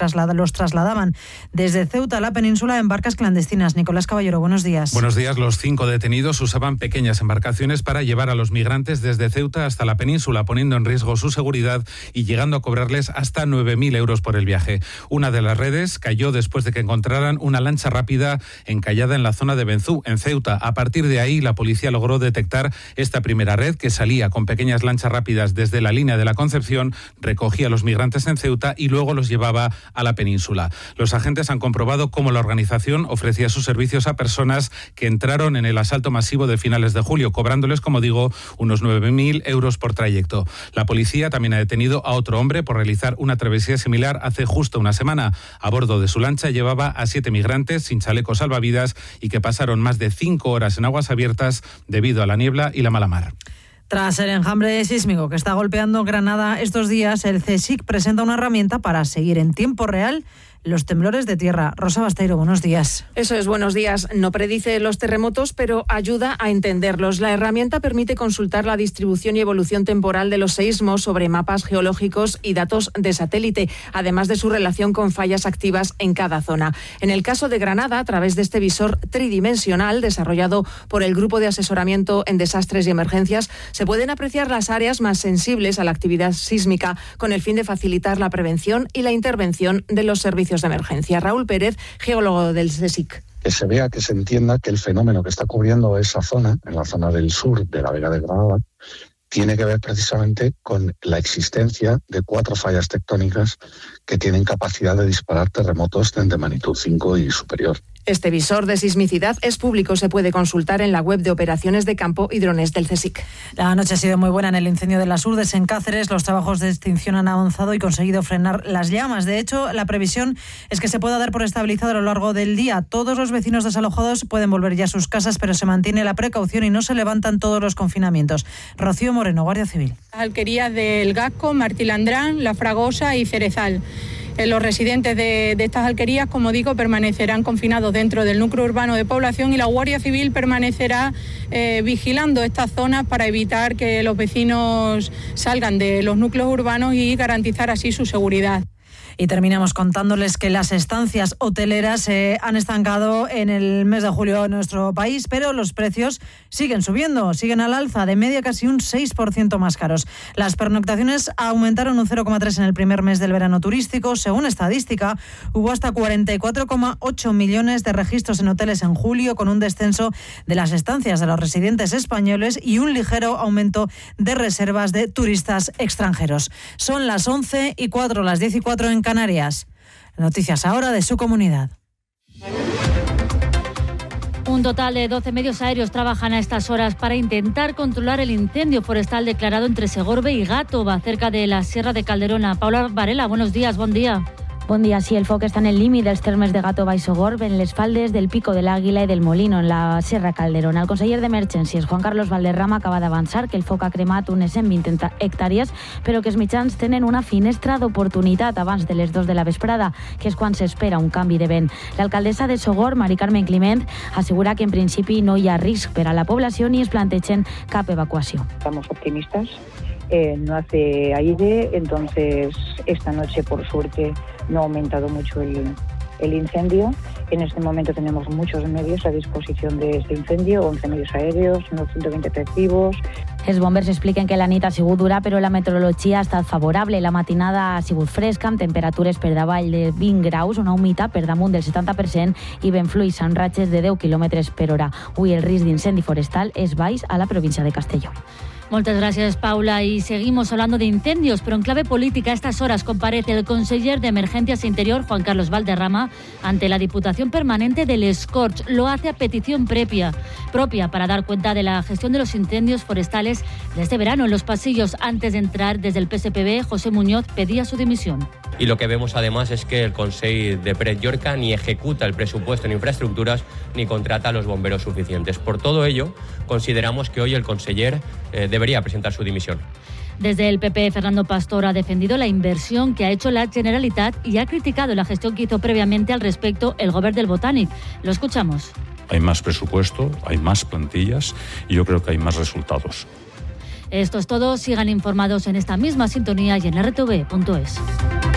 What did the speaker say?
los trasladaban desde Ceuta a la península en barcas clandestinas. Nicolás Caballero, buenos días. Buenos días. Los 5 detenidos usaban pequeñas embarcaciones para llevar a los migrantes desde Ceuta hasta la península, poniendo en riesgo su seguridad y llegando a cobrarles hasta 9.000 euros por el viaje. Una de las redes cayó después de que encontraran una lancha rápida encallada en la zona de Benzú, en Ceuta. A partir de ahí, la policía logró detectar esta primera red que salía con pequeñas lanchas rápidas desde la línea de la Concepción, recogía a los migrantes en Ceuta y luego los llevaba a la península. Los agentes han comprobado cómo la organización ofrecía sus servicios a personas que entraron en el asalto masivo de finales de julio, cobrándoles, como digo, unos 9.000 euros por trayecto. La policía también ha detenido a otro hombre por realizar una travesía similar hace justo una semana. A bordo de su lancha llevaba a 7 migrantes sin chalecos salvavidas y que pasaron más de 5 horas en aguas abiertas debido a la niebla y la mala mar. Tras el enjambre sísmico que está golpeando Granada estos días, el CSIC presenta una herramienta para seguir en tiempo real los temblores de tierra. Rosa Basteiro, buenos días. Eso es, buenos días. No predice los terremotos, pero ayuda a entenderlos. La herramienta permite consultar la distribución y evolución temporal de los seísmos sobre mapas geológicos y datos de satélite, además de su relación con fallas activas en cada zona. En el caso de Granada, a través de este visor tridimensional desarrollado por el Grupo de Asesoramiento en Desastres y Emergencias, se pueden apreciar las áreas más sensibles a la actividad sísmica con el fin de facilitar la prevención y la intervención de los servicios de emergencia. Raúl Pérez, geólogo del CSIC. Que se vea, que se entienda que el fenómeno que está cubriendo esa zona, en la zona del sur de la Vega de Granada, tiene que ver precisamente con la existencia de 4 fallas tectónicas que tienen capacidad de disparar terremotos de magnitud 5 y superior. Este visor de sismicidad es público, se puede consultar en la web de operaciones de campo y drones del CSIC. La noche ha sido muy buena en el incendio de las Urdes en Cáceres. Los trabajos de extinción han avanzado y conseguido frenar las llamas. De hecho, la previsión es que se pueda dar por estabilizado a lo largo del día. Todos los vecinos desalojados pueden volver ya a sus casas, pero se mantiene la precaución y no se levantan todos los confinamientos. Rocío Moreno, Guardia Civil. Las alquerías del Gasco, Martilandrán, La Fragosa y Cerezal. Los residentes de estas alquerías, como digo, permanecerán confinados dentro del núcleo urbano de población y la Guardia Civil permanecerá vigilando estas zonas para evitar que los vecinos salgan de los núcleos urbanos y garantizar así su seguridad. Y terminamos contándoles que las estancias hoteleras se han estancado en el mes de julio en nuestro país, pero los precios siguen subiendo, siguen al alza, de media casi un 6% más caros. Las pernoctaciones aumentaron un 0,3% en el primer mes del verano turístico. Según estadística, hubo hasta 44,8 millones de registros en hoteles en julio, con un descenso de las estancias de los residentes españoles y un ligero aumento de reservas de turistas extranjeros. Son las 11:04, las 10:04 en Canarias. Noticias ahora de su comunidad. Un total de 12 medios aéreos trabajan a estas horas para intentar controlar el incendio forestal declarado entre Segorbe y Gàtova, cerca de la Sierra de Calderona. Paula Varela, buenos días, buen día. Bon dia. Sí, el foc està en el límit dels termes de Gàtova i Sogorb, en les faldes del Pico de l'Àguila i del Molino, en la Serra Calderona. El conseller d'Emergències, Juan Carlos Valderrama, acaba d'avançar que el foc ha cremat unes 120 hectàrees, però que els mitjans tenen una finestra d'oportunitat abans de les 2 de la vesprada, que és quan s'espera un canvi de vent. L'alcaldessa de Sogorb, Mari Carmen Climent, assegura que en principi no hi ha risc per a la població ni es plantegen cap evacuació. Estamos optimistas. No hace aire, entonces esta noche por suerte no ha aumentado mucho el incendio. En este momento tenemos muchos medios a disposición de este incendio, 11 medios aéreos, unos 120 efectivos. Els bombers expliquen que la nit ha sigut dura, però la meteorologia ha estat favorable. La matinada ha sigut fresca, amb temperatures per davall de 20 graus, una humitat per damunt del 70% i vent fluix amb ratxes de 10 km per hora. Avui el risc d'incendi forestal és baix a la província de Castelló. Muchas gracias, Paula. Y seguimos hablando de incendios, pero en clave política a estas horas comparece el conseller de Emergencias e Interior, Juan Carlos Valderrama, ante la Diputación Permanente del Escorch. Lo hace a petición propia para dar cuenta de la gestión de los incendios forestales de este verano. En los pasillos, antes de entrar desde el PSPB, José Muñoz pedía su dimisión. Y lo que vemos además es que el Consell de Prat Llorca ni ejecuta el presupuesto en infraestructuras ni contrata a los bomberos suficientes. Por todo ello, consideramos que hoy el conseller debería presentar su dimisión. Desde el PP, Fernando Pastor ha defendido la inversión que ha hecho la Generalitat y ha criticado la gestión que hizo previamente al respecto el Govern del Botànic. Lo escuchamos. Hay más presupuesto, hay más plantillas y yo creo que hay más resultados. Esto es todo. Sigan informados en esta misma sintonía y en rtv.es.